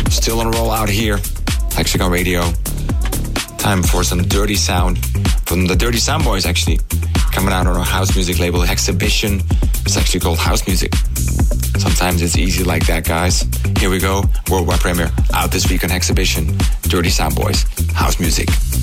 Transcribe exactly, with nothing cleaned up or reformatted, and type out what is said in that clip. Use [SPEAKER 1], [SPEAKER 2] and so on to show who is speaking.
[SPEAKER 1] Still on a roll out here. Hexagon Radio. Time for some dirty sound from the Dirty Sound Boys, actually. Coming out on our house music label, Exhibition. It's actually called house music. Sometimes it's easy like that, guys. Here we go. Worldwide premiere out this week on Exhibition. Dirty Sound Boys, house music.